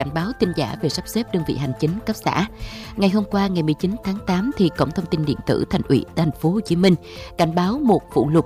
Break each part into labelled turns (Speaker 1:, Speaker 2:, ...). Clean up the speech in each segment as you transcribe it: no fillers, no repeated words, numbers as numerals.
Speaker 1: cảnh báo tin giả về sắp xếp đơn vị hành chính cấp xã. Ngày hôm qua, ngày 19 tháng 8, thì Cổng Thông tin Điện tử Thành ủy Thành phố Hồ Chí Minh cảnh báo một vụ lục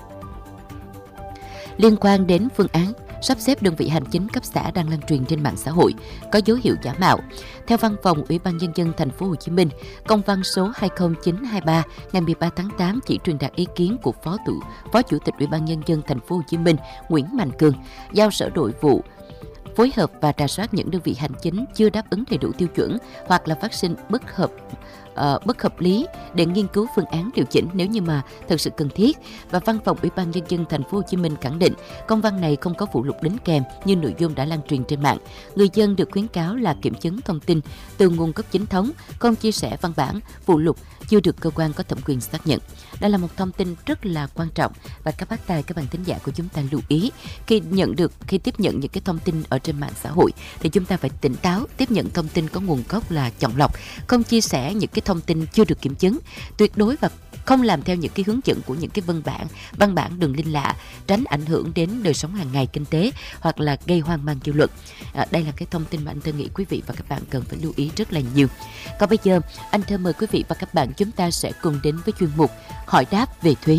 Speaker 1: liên quan đến phương án sắp xếp đơn vị hành chính cấp xã đang lan truyền trên mạng xã hội có dấu hiệu giả mạo. Theo Văn phòng Ủy ban Nhân dân Thành phố Hồ Chí Minh, công văn số 20923 ngày 13 tháng 8 chỉ truyền đạt ý kiến của Phó Chủ tịch Ủy ban Nhân dân Thành phố Hồ Chí Minh Nguyễn Mạnh Cường giao Sở Nội vụ phối hợp và rà soát những đơn vị hành chính chưa đáp ứng đầy đủ tiêu chuẩn hoặc là phát sinh bất hợp lý để nghiên cứu phương án điều chỉnh nếu như mà thực sự cần thiết. Và Văn phòng Ủy ban Nhân dân Thành phố Hồ Chí Minh khẳng định công văn này không có phụ lục đính kèm như nội dung đã lan truyền trên mạng. Người dân được khuyến cáo là kiểm chứng thông tin từ nguồn gốc chính thống, không chia sẻ văn bản phụ lục chưa được cơ quan có thẩm quyền xác nhận. Đây là một thông tin rất là quan trọng và các bác tài, các bạn thính giả của chúng ta lưu ý khi tiếp nhận những cái thông tin ở trên mạng xã hội thì chúng ta phải tỉnh táo, tiếp nhận thông tin có nguồn gốc là chọn lọc, không chia sẻ những cái thông tin chưa được kiểm chứng, tuyệt đối và không làm theo những cái hướng dẫn của những cái văn bản đường link lạ, tránh ảnh hưởng đến đời sống hàng ngày, kinh tế hoặc là gây hoang mang dư luận. Đây là cái thông tin mà anh Thơ nghĩ quý vị và các bạn cần phải lưu ý rất là nhiều. Còn bây giờ, anh Thơ mời quý vị và các bạn chúng ta sẽ cùng đến với chuyên mục Hỏi đáp về thuế.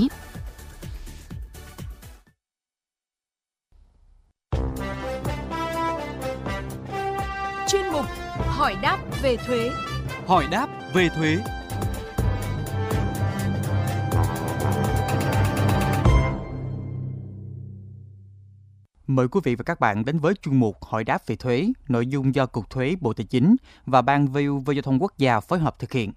Speaker 2: Chuyên mục Hỏi đáp về thuế.
Speaker 3: Hỏi đáp về thuế. Mời quý vị và các bạn đến với chuyên mục Hỏi đáp về thuế, nội dung do Cục Thuế Bộ Tài chính và Ban VUV Giao thông Quốc gia phối hợp thực hiện.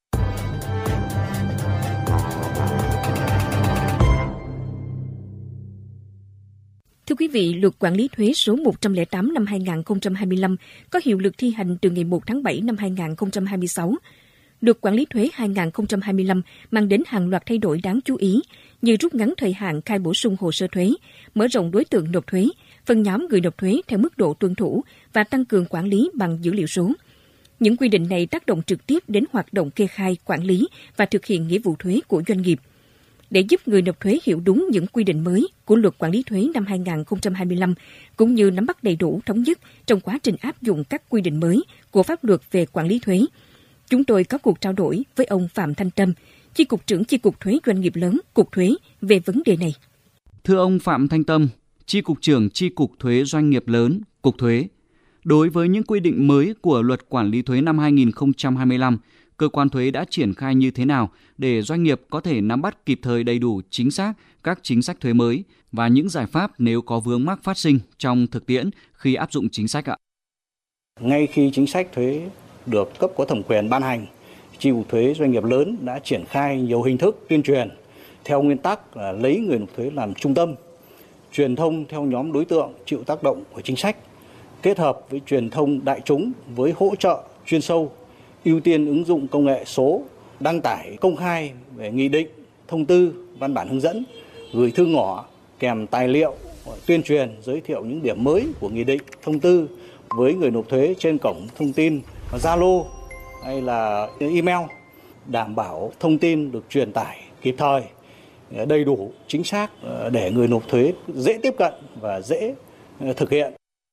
Speaker 4: Thưa quý vị, Luật Quản lý thuế số 108 năm 2025 có hiệu lực thi hành từ ngày 1 tháng 7 năm 2026. Luật Quản lý thuế 2025 mang đến hàng loạt thay đổi đáng chú ý như rút ngắn thời hạn khai bổ sung hồ sơ thuế, mở rộng đối tượng nộp thuế, phân nhóm người nộp thuế theo mức độ tuân thủ và tăng cường quản lý bằng dữ liệu số. Những quy định này tác động trực tiếp đến hoạt động kê khai, quản lý và thực hiện nghĩa vụ thuế của doanh nghiệp. Để giúp người nộp thuế hiểu đúng những quy định mới của Luật Quản lý thuế năm 2025, cũng như nắm bắt đầy đủ thống nhất trong quá trình áp dụng các quy định mới của pháp luật về quản lý thuế, chúng tôi có cuộc trao đổi với ông Phạm Thanh Tâm, Chi cục trưởng Chi cục Thuế Doanh nghiệp lớn, Cục Thuế về vấn đề này.
Speaker 5: Thưa ông Phạm Thanh Tâm, Chi cục trưởng Chi cục Thuế Doanh nghiệp lớn, Cục Thuế, đối với những quy định mới của Luật Quản lý thuế năm 2025, cơ quan thuế đã triển khai như thế nào để doanh nghiệp có thể nắm bắt kịp thời đầy đủ chính xác các chính sách thuế mới và những giải pháp nếu có vướng mắc phát sinh trong thực tiễn khi áp dụng chính sách ạ?
Speaker 6: Ngay khi chính sách thuế được cấp có thẩm quyền ban hành, Chi cục Thuế Doanh nghiệp lớn đã triển khai nhiều hình thức tuyên truyền theo nguyên tắc là lấy người nộp thuế làm trung tâm, truyền thông theo nhóm đối tượng chịu tác động của chính sách, kết hợp với truyền thông đại chúng với hỗ trợ chuyên sâu, ưu tiên ứng dụng công nghệ số, đăng tải công khai về nghị định, thông tư, văn bản hướng dẫn, gửi thư ngỏ kèm tài liệu tuyên truyền giới thiệu những điểm mới của nghị định, thông tư với người nộp thuế trên cổng thông tin Zalo hay là email, đảm bảo thông tin được truyền tải kịp thời, đầy đủ, chính xác để người nộp thuế dễ tiếp cận và dễ thực hiện.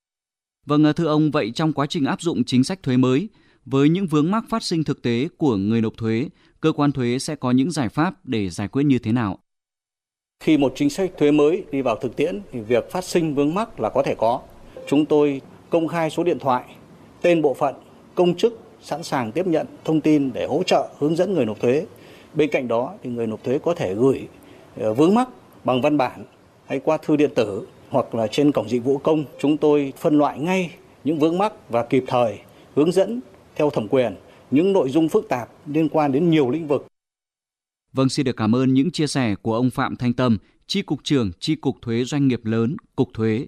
Speaker 5: Vâng, thưa ông, vậy trong quá trình áp dụng chính sách thuế mới, với những vướng mắc phát sinh thực tế của người nộp thuế, cơ quan thuế sẽ có những giải pháp để giải quyết như thế nào?
Speaker 6: Khi một chính sách thuế mới đi vào thực tiễn thì việc phát sinh vướng mắc là có thể có. Chúng tôi công khai số điện thoại, tên bộ phận, công chức sẵn sàng tiếp nhận thông tin để hỗ trợ hướng dẫn người nộp thuế. Bên cạnh đó thì người nộp thuế có thể gửi vướng mắc bằng văn bản hay qua thư điện tử hoặc là trên cổng dịch vụ công. Chúng tôi phân loại ngay những vướng mắc và kịp thời hướng dẫn theo thẩm quyền những nội dung phức tạp liên quan đến nhiều lĩnh vực.
Speaker 5: Vâng, xin được cảm ơn những chia sẻ của ông Phạm Thanh Tâm, Chi cục trưởng Chi cục Thuế Doanh nghiệp lớn, Cục Thuế.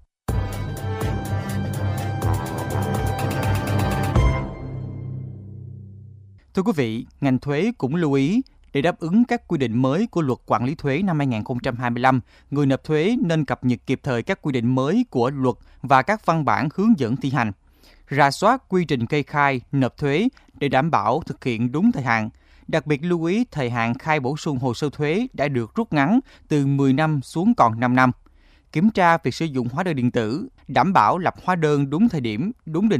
Speaker 3: Thưa quý vị, ngành thuế cũng lưu ý để đáp ứng các quy định mới của Luật Quản lý thuế năm 2025, người nộp thuế nên cập nhật kịp thời các quy định mới của luật và các văn bản hướng dẫn thi hành, rà soát quy trình kê khai, nộp thuế để đảm bảo thực hiện đúng thời hạn. Đặc biệt lưu ý thời hạn khai bổ sung hồ sơ thuế đã được rút ngắn từ 10 năm xuống còn 5 năm. kiểm tra việc sử dụng hóa đơn điện tử, đảm bảo lập hóa đơn đúng thời điểm, đúng định